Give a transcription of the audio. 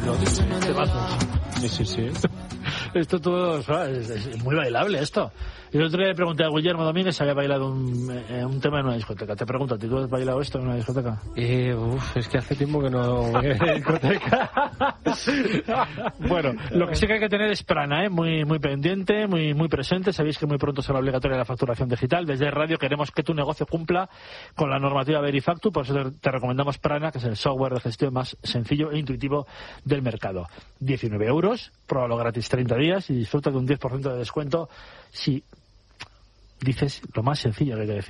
Sí. Esto todo es muy bailable, esto. Y el otro día le pregunté a Guillermo Domínguez si había bailado un tema en una discoteca. Te pregunto, ¿tú has bailado esto en una discoteca? Es que hace tiempo que no voy a la discoteca. Bueno, lo que sí que hay que tener es prana, muy pendiente, muy presente. Sabéis que muy pronto será obligatoria la facturación digital. Desde Radio queremos que tu negocio cumpla con la normativa Verifactu, por eso te recomendamos Prana, que es el software de gestión más sencillo e intuitivo del mercado. 19 euros, pruébalo gratis 30 días y disfruta de un 10% de descuento si dices lo más sencillo que hay que decir.